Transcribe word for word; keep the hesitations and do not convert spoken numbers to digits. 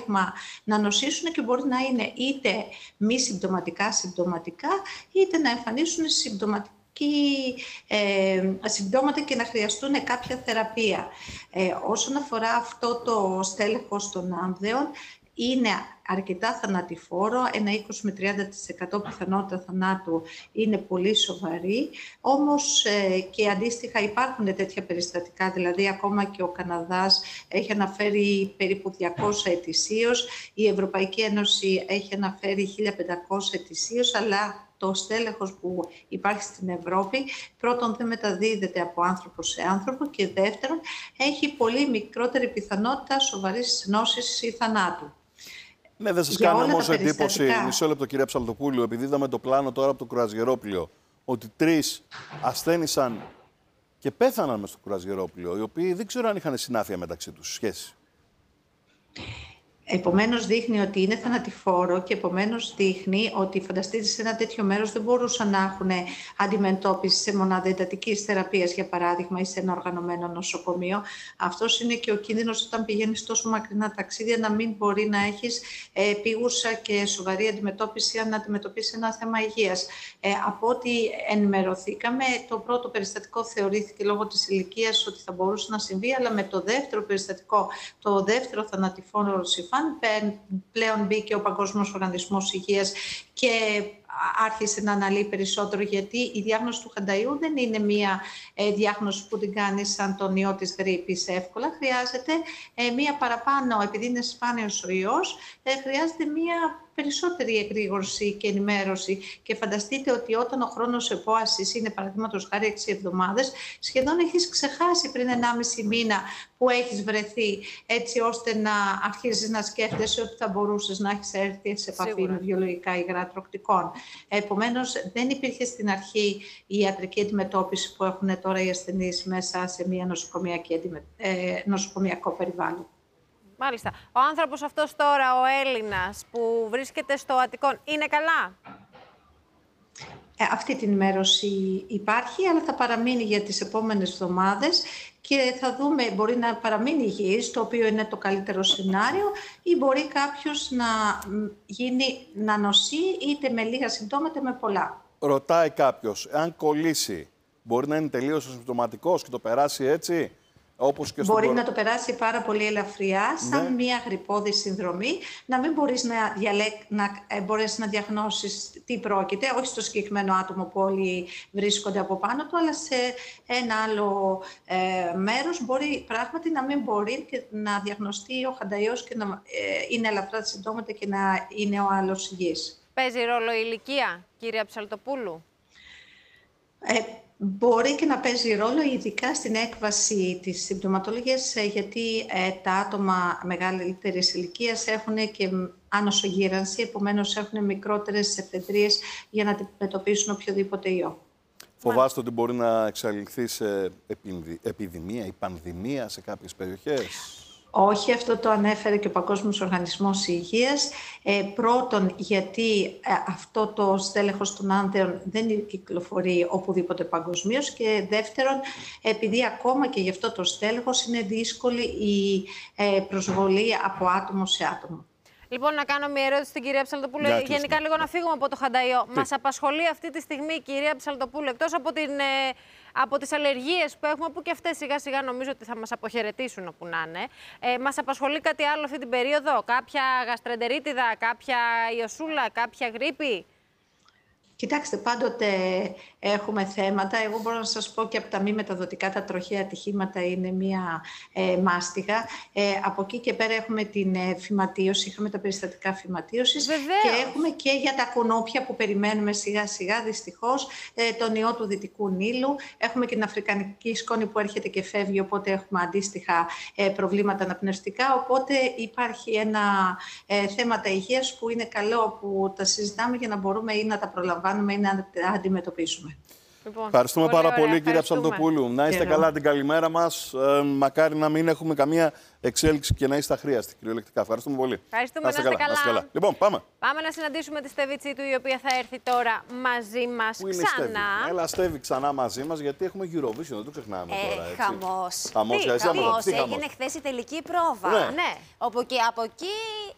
παράδειγμα να νοσήσουν και μπορεί να είναι είτε μη συμπτωματικά συμπτωματικά, είτε να εμφανίσουν συμπτωματικά Ε, συμπτώματα και να χρειαστούν κάποια θεραπεία. Ε, όσον αφορά αυτό το στέλεχος των άνδεων, είναι αρκετά θανατηφόρο, ένα είκοσι με τριάντα τοις εκατό πιθανότητα θανάτου είναι πολύ σοβαρή, όμως ε, και αντίστοιχα υπάρχουν τέτοια περιστατικά, δηλαδή ακόμα και ο Καναδάς έχει αναφέρει περίπου διακόσια ετησίως, η Ευρωπαϊκή Ένωση έχει αναφέρει χίλια πεντακόσια ετησίως, αλλά το στέλεχος που υπάρχει στην Ευρώπη, πρώτον δεν μεταδίδεται από άνθρωπο σε άνθρωπο και δεύτερον έχει πολύ μικρότερη πιθανότητα σοβαρής νόσης ή θανάτου. Ναι, δεν σας κάνει όμως εντύπωση, μισό λεπτό κυρία Ψαλτοπούλου, επειδή είδαμε το πλάνο τώρα από το κρουαζιερόπλοιο, ότι τρεις ασθένησαν και πέθαναν μες στο κρουαζιερόπλοιο, οι οποίοι δεν ξέρω αν είχαν συνάφεια μεταξύ τους σχέση. Επομένως δείχνει ότι είναι θανατηφόρο και επομένως δείχνει ότι φανταστείτε σε ένα τέτοιο μέρος δεν μπορούσαν να έχουν αντιμετώπιση σε μονάδα εντατικής θεραπείας, για παράδειγμα, ή σε ένα οργανωμένο νοσοκομείο. Αυτός είναι και ο κίνδυνος όταν πηγαίνεις τόσο μακρινά ταξίδια να μην μπορεί να έχεις ε, επίγουσα και σοβαρή αντιμετώπιση αν αντιμετωπίσεις ένα θέμα υγείας. Ε, από ό,τι ενημερωθήκαμε, το πρώτο περιστατικό θεωρήθηκε λόγω της ηλικίας ότι θα μπορούσε να συμβεί, αλλά με το δεύτερο περιστατικό, το δεύτερο θανατηφόρο συμφάν, πλέον μπήκε ο Παγκόσμιος Οργανισμός Υγείας και άρχισε να αναλύει περισσότερο, γιατί η διάγνωση του χανταϊού δεν είναι μία ε, διάγνωση που την κάνει σαν τον ιό της γρίπης εύκολα. Χρειάζεται ε, μία παραπάνω, επειδή είναι σπάνιος ο ιός, ε, χρειάζεται μία περισσότερη εγρήγορση και ενημέρωση. Και φανταστείτε ότι όταν ο χρόνος επόασης είναι παραδείγματος χάρη έξι εβδομάδες, σχεδόν έχεις ξεχάσει πριν ενάμιση μήνα που έχεις βρεθεί, έτσι ώστε να αρχίζεις να σκέφτεσαι ότι θα μπορούσες να έχεις έρθει σε επαφή Σίγουρα. με βιολογικά υγρά τροκτικών. Επομένως, δεν υπήρχε στην αρχή η ιατρική αντιμετώπιση που έχουν τώρα οι ασθενείς μέσα σε μια ε, νοσοκομιακό περιβάλλον. Μάλιστα. Ο άνθρωπος αυτός τώρα, ο Έλληνας που βρίσκεται στο Αττικόν, είναι καλά? Ε, αυτή την ενημέρωση υπάρχει, αλλά θα παραμείνει για τις επόμενες εβδομάδες και θα δούμε, μπορεί να παραμείνει υγιής, το οποίο είναι το καλύτερο σενάριο, ή μπορεί κάποιος να γίνει να νοσεί είτε με λίγα συμπτώματα είτε με πολλά. Ρωτάει κάποιος, αν κολλήσει, μπορεί να είναι τελείως ασυμπτωματικός και το περάσει έτσι? Όπως και μπορεί στον... να το περάσει πάρα πολύ ελαφριά, σαν ναι. μια γρυππώδη συνδρομή, να μην μπορείς να, διαλέκ... να ε, μπορείς να διαγνώσεις τι πρόκειται, όχι στο συγκεκριμένο άτομο που όλοι βρίσκονται από πάνω του, αλλά σε ένα άλλο ε, μέρος μπορεί πράγματι να μην μπορεί και να διαγνωστεί ο χανταϊός και να ε, είναι ελαφρά τα συμπτώματα και να είναι ο άλλος υγιής. Παίζει ρόλο η ηλικία, κυρία Ψαλτοπούλου? Ε, Μπορεί και να παίζει ρόλο, ειδικά στην έκβαση της συμπτωματολογίας, γιατί ε, τα άτομα μεγαλύτερης ηλικίας έχουν και ανοσογύρανση, επομένως έχουν μικρότερες εφεδρείες για να αντιμετωπίσουν οποιοδήποτε ιό. Φοβάστε ότι μπορεί να εξελιχθεί σε επιδημία ή πανδημία σε κάποιες περιοχές? Όχι, αυτό το ανέφερε και ο Παγκόσμιος Οργανισμός Υγείας. Ε, πρώτον, γιατί ε, αυτό το στέλεχος των άνδεων δεν κυκλοφορεί οπουδήποτε παγκοσμίως, και δεύτερον, επειδή ακόμα και γι' αυτό το στέλεχος είναι δύσκολη η ε, προσβολή από άτομο σε άτομο. Λοιπόν, να κάνω μια ερώτηση στην κυρία Ψαλτοπούλου. Γενικά, λίγο να φύγουμε από το χανταϊό. Μας απασχολεί αυτή τη στιγμή, κυρία Ψαλτοπούλου, εκτός από, την, ε, από τις αλλεργίες που έχουμε, που και αυτές σιγά σιγά νομίζω ότι θα μας αποχαιρετήσουν όπου να είναι, ε, μας απασχολεί κάτι άλλο αυτή την περίοδο? Κάποια γαστρεντερίτιδα, κάποια ιωσούλα, κάποια γρίπη? Κοιτάξτε, πάντοτε έχουμε θέματα. Εγώ μπορώ να σας πω και από τα μη μεταδοτικά, τα τροχαία ατυχήματα είναι μία ε, μάστιγα. Ε, από εκεί και πέρα έχουμε την ε, φυματίωση, είχαμε τα περιστατικά φυματίωσης. Βεβαίως. Και έχουμε και για τα κουνούπια που περιμένουμε σιγά σιγά, δυστυχώς, ε, τον ιό του Δυτικού Νείλου. Έχουμε και την αφρικανική σκόνη που έρχεται και φεύγει, οπότε έχουμε αντίστοιχα ε, προβλήματα αναπνευστικά. Οπότε υπάρχει ένα ε, θέματα υγείας που είναι καλό που τα συζητάμε για να μπορούμε ή να τα προλαμβάνουμε ή να αντιμετωπίσουμε. Λοιπόν, ευχαριστούμε πολύ πάρα ωραία, πολύ, κυρία Ψαλτοπούλου. Να είστε καλά την καλημέρα μας. Ε, μακάρι να μην έχουμε καμία εξέλιξη και να είστε αχρίαστοι, κυριολεκτικά. Ευχαριστούμε πολύ. Ευχαριστούμε, να είστε καλά. καλά. Να είστε καλά. Λοιπόν, πάμε. Πάμε να συναντήσουμε τη Στέβη Τσίτου, η οποία θα έρθει τώρα μαζί μας Πού είναι ξανά. Η Στέβη? Έλα, Στέβη, ξανά μαζί μας, γιατί έχουμε Eurovision, δεν το ξεχνάμε ε, τώρα. Έτσι. Χαμός. Χαμός, Τι, χαμός. χαμός. Τι Έγινε χαμός? χθες η τελική πρόβα. Ναι. Ναι. Όπου και από εκεί